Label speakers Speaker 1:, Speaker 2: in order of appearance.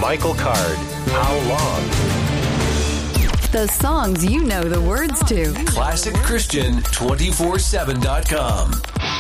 Speaker 1: Michael Card. How long?
Speaker 2: The songs you know the words to.
Speaker 3: ClassicChristian247.com.